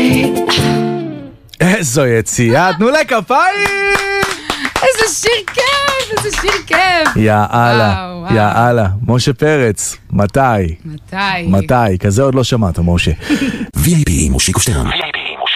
איזו יציאה, תנו לה כפיים! איזה שיר כיף, איזה שיר כיף. יאללה, יאללה. משה פרץ, מתי? כזה עוד לא שמעת, משה. VIP, מושיקו שטרן.